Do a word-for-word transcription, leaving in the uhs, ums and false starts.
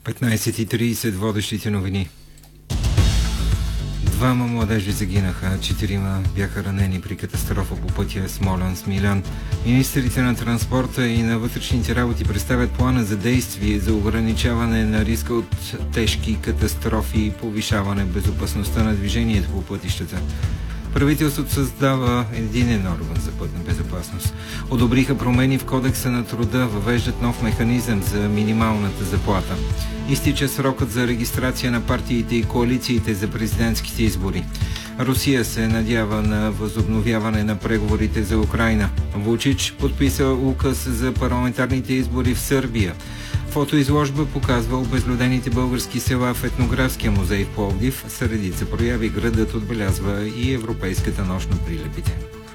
петнайсет и трийсет водещите новини. Двама младежи загинаха, четирима бяха ранени при катастрофа по пътя Смолян-Смилян. Министрите на транспорта и на вътрешните работи представят плана за действие за ограничаване на риска от тежки катастрофи и повишаване безопасността на движението по пътищата. Правителството създава единен орган за пътна безопасност. Одобриха промени в Кодекса на труда, въвеждат нов механизъм за минималната заплата. Изтича срокът за регистрация на партиите и коалициите за президентските избори. Русия се надява на възобновяване на преговорите за Украйна. Вучич подписа указ за парламентарните избори в Сърбия. Фотоизложба показва обезлюдените български села в етнографския музей в Пловдив. С редица прояви градът отбелязва и Европейската нощ на прилепите.